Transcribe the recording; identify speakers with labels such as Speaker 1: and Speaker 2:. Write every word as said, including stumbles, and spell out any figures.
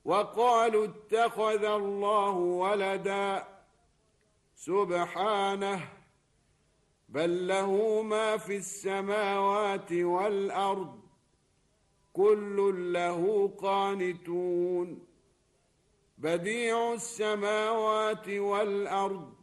Speaker 1: وقالوا اتخذ الله ولدا سبحانه بل له ما في السماوات والأرض كل له قانتون بديع السماوات والأرض